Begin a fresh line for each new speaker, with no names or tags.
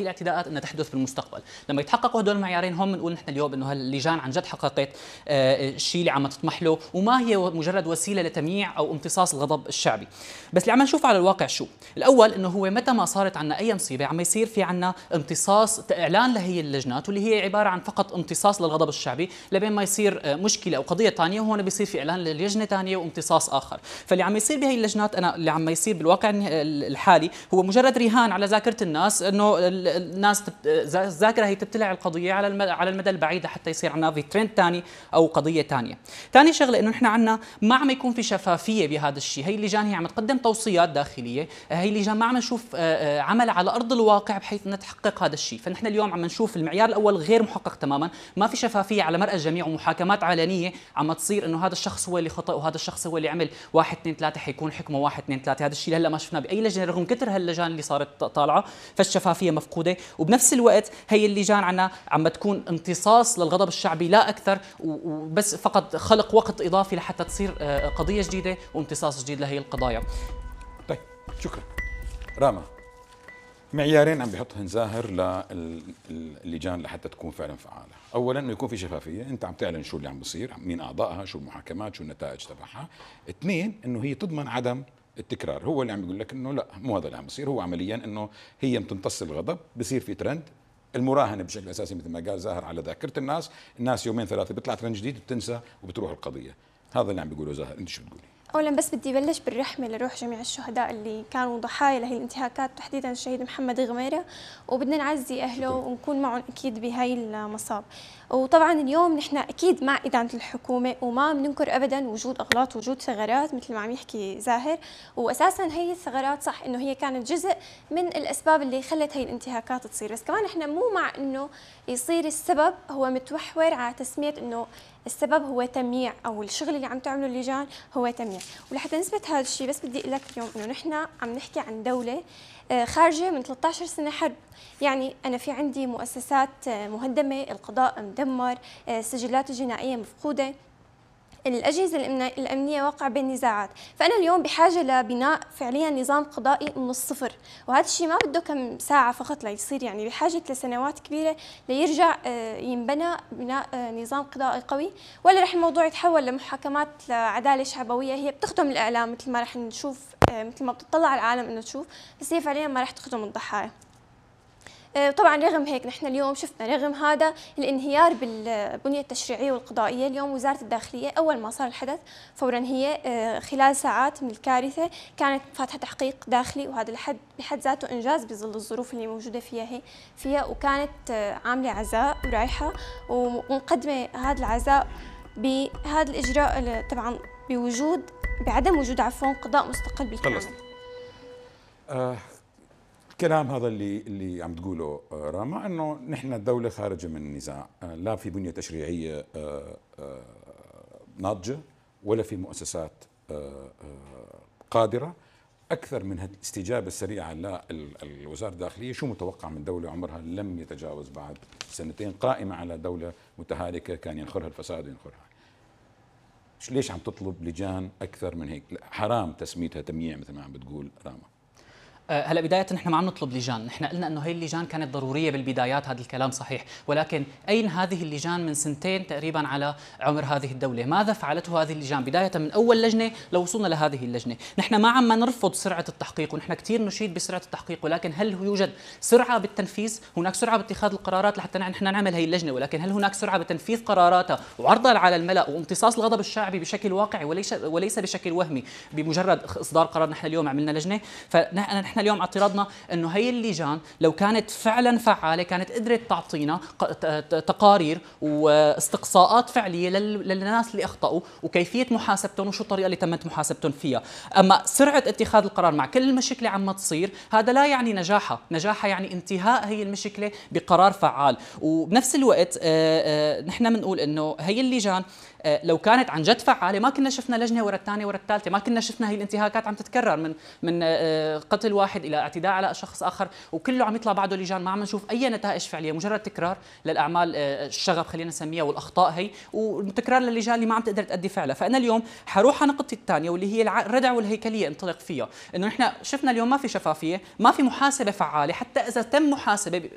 الاعتداءات انها تحدث بالمستقبل. لما يتحققوا هدول المعيارين هون بنقول نحن اليوم انه هاللجان عن جد حققت الشيء اللي عم تطمح له، وما هي مجرد وسيله لتمييع او امتصاص الغضب الشعبي. بس اللي عم نشوفه على الواقع شو؟ الاول انه هو متى ما صارت عندنا اي مصيبه عم يصير في عندنا امتصاص اعلان لهي اللجنات، واللي هي عباره عن فقط امتصاص للغضب الشعبي لبين ما يصير مشكله او قضيه ثانيه، وهون بيصير في اعلان للجنه ثانيه وامتصاص اخر. فاللي عم يصير بهي اللجنات، انا اللي عم يصير بالواقع الحالي هو مجرد رهان على ذاكره الناس، انه الناس الذاكره هي تبتلع القضيه على المدى البعيد لحتى يصير عندنا في ترند ثاني او قضيه ثانيه. ثاني شغله انه نحن عندنا ما عم يكون في شفافيه بهذا الشيء، هي اللجان هي عم تقدم توصيات داخليه، هي اللجان ما عم نشوف عمل على ارض الواقع بحيث انها تحقق هذا الشيء. فنحن اليوم عم نشوف المعيار الاول غير محقق تماما، ما في شفافيه على مرأى الجميع، ومحاكمات علنيه عم تصير انه هذا الشخص هو اللي خطأ وهذا الشخص هو اللي عمل 1 2 3 حيكون حكمه 1 2 3. هذا الشيء هلا ما شفناه باي لجنه رغم كثر هاللجان اللي صارت طالعه، فالشفافيه مفقوده. وبنفس الوقت هي اللجان عنا عم تكون امتصاص للغضب الشعبي لا اكثر، وبس فقط خلق وقت اضافي لحتى تصير قضيه جديده وامتصاص جديد لهي القضايا.
طيب شكرا. راما، معيارين عم بيحطهن زاهر للجان لحتى تكون فعلا فعاله. اولا انه يكون في شفافيه، انت عم تعلن شو اللي عم بيصير، مين اعضائها، شو المحاكمات، شو النتائج تبعها. اثنين، انه هي تضمن عدم التكرار. هو اللي عم بيقول لك انه لا، مو هذا اللي عم بيصير، هو عمليا انه هي بتمتص الغضب، بصير في ترند، المراهنه بشكل اساسي مثل ما قال زاهر على ذاكره الناس يومين ثلاثه بيطلع ترند جديد بتنسى وبتروح القضيه. هذا اللي عم بيقوله زاهر. انت شو بتقولي؟
اولا بس بدي بلش بالرحمه لروح جميع الشهداء اللي كانوا ضحايا لهي الانتهاكات، تحديدا الشهيد محمد غميره، وبدنا نعزي اهله ونكون معهم اكيد بهاي المصاب. وطبعا اليوم نحن اكيد مع ادانه الحكومه، وما بننكر ابدا وجود اغلاط، وجود ثغرات مثل ما عم يحكي زاهر، واساسا هي الثغرات صح انه هي كانت جزء من الاسباب اللي خلت هي الانتهاكات تصير، بس كمان احنا مو مع انه يصير السبب هو متوحور على تسميه انه السبب هو تمييع، او الشغل اللي عم تعمله اللجان هو تمييع. ولحتى نثبت هذا الشيء بس بدي اقول لك اليوم انه نحن عم نحكي عن دوله خارجه من 13 سنه حرب، يعني انا في عندي مؤسسات مهدمه، القضاء مدمر، السجلات الجنائيه مفقوده، الأجهزة الأمنية واقع بين نزاعات. فأنا اليوم بحاجة لبناء فعليا نظام قضائي من الصفر، وهذا الشيء ما بده كم ساعة فقط ليصير، يعني بحاجة لسنوات كبيرة ليرجع ينبنى بناء نظام قضائي قوي، ولا رح الموضوع يتحول لمحاكمات لعدالة شعبوية هي بتخدم الإعلام مثل ما رح نشوف، مثل ما بتطلع العالم إنه تشوف، بس هي فعليا ما رح تخدم الضحايا. طبعا رغم هيك نحن اليوم شفنا رغم هذا الانهيار بالبنية التشريعية والقضائية، اليوم وزارة الداخلية أول ما صار الحدث فورا هي خلال ساعات من الكارثة كانت فاتحة تحقيق داخلي، وهذا بحد ذاته إنجاز بظل الظروف اللي موجودة فيها وكانت عاملة عزاء ورايحة ومقدمة هذا العزاء بهذا الإجراء طبعا بعدم وجود قضاء مستقل بالكامل.
الكلام هذا اللي عم تقوله راما، انه نحن الدوله خارجه من نزاع، لا في بنيه تشريعيه ناضجه ولا في مؤسسات قادره. اكثر من الاستجابه السريعه للوزاره الداخليه، شو متوقع من دوله عمرها لم يتجاوز بعد سنتين قائمه على دوله متهالكه كان ينخرها الفساد وينخرها؟ ليش عم تطلب لجان اكثر من هيك؟ حرام تسميتها تمييع مثل ما عم بتقول راما.
هلا بداية نحن ما عم نطلب لجان، نحن قلنا انه هي اللجان كانت ضرورية بالبدايات، هذا الكلام صحيح، ولكن اين هذه اللجان من سنتين تقريبا على عمر هذه الدولة؟ ماذا فعلته هذه اللجان بداية من اول لجنة لو وصلنا لهذه اللجنة؟ نحن ما عم نرفض سرعة التحقيق، ونحن كثير نشيد بسرعة التحقيق، ولكن هل يوجد سرعة بالتنفيذ؟ هناك سرعة باتخاذ القرارات لحتى نحن نعمل هي اللجنة، ولكن هل هناك سرعة بتنفيذ قراراتها وعرضها على الملأ وامتصاص الغضب الشعبي بشكل واقعي وليس بشكل وهمي بمجرد اصدار قرار؟ نحن اليوم عملنا لجنة، فنحن اليوم اعتراضنا انه هي اللجان لو كانت فعلا فعاله كانت قدرت تعطينا تقارير واستقصاءات فعليه للناس اللي اخطاوا وكيفيه محاسبتهم وشو الطريقه اللي تمت محاسبتهم فيها. اما سرعه اتخاذ القرار مع كل المشكله عم تصير، هذا لا يعني نجاحها يعني انتهاء هي المشكله بقرار فعال. وبنفس الوقت نحن بنقول انه هي اللجان لو كانت عن جد فعاله ما كنا شفنا لجنه ورا الثانيه ورا الثالثه، ما كنا شفنا هي الانتهاكات عم تتكرر من قتل واحد الى اعتداء على شخص اخر، وكله عم يطلع بعده لجان، ما عم نشوف اي نتائج فعليه، مجرد تكرار للاعمال الشغب خلينا نسميها والاخطاء هي، وتكرار للجان اللي ما عم تقدر تأدي فعلها. فانا اليوم حروح على النقطه الثانيه واللي هي الردع والهيكليه انطلق فيها، انه نحن شفنا اليوم ما في شفافيه، ما في محاسبه فعاله، حتى اذا تم محاسبه